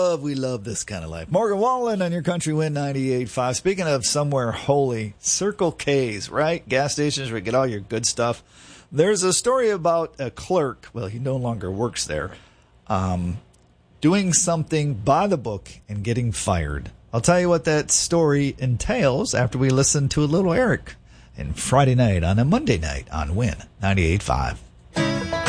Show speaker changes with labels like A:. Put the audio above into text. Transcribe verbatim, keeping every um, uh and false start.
A: love, we love this kind of life. Morgan Wallen on your Country Wind ninety-eight point five. Speaking of somewhere holy, Circle K's, right? Gas stations where you get all your good stuff. There's a story about a clerk, well, he no longer works there, um, doing something by the book and getting fired. I'll tell you what that story entails after we listen to a little Eric and Friday night on a Monday night on Win ninety-eight point five.